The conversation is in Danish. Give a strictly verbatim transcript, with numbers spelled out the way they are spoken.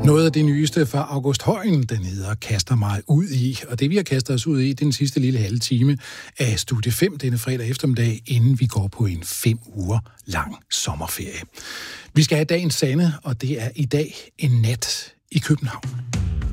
Noget af det nyeste fra August Højen, den hedder Kaster mig ud i. Og det vi har kastet os ud i, den sidste lille halve time af Studie fem denne fredag eftermiddag, inden vi går på en fem uger lang sommerferie. Vi skal have dagens sande, og det er i dag en nat i København.